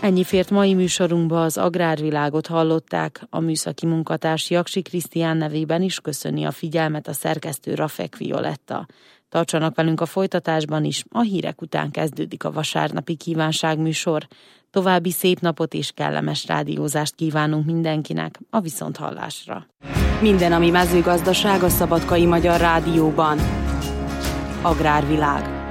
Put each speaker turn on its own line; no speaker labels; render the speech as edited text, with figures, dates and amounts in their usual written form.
Ennyi fért mai műsorunkba, az Agrárvilágot hallották. A műszaki munkatárs Jaksi Krisztián nevében is köszöni a figyelmet a szerkesztő Rafek Violetta. Tartsanak velünk a folytatásban is, a hírek után kezdődik a vasárnapi kívánságműsor. További szép napot és kellemes rádiózást kívánunk mindenkinek, a viszonthallásra. Minden, ami mezőgazdaság, a Szabadkai Magyar Rádióban. Agrárvilág.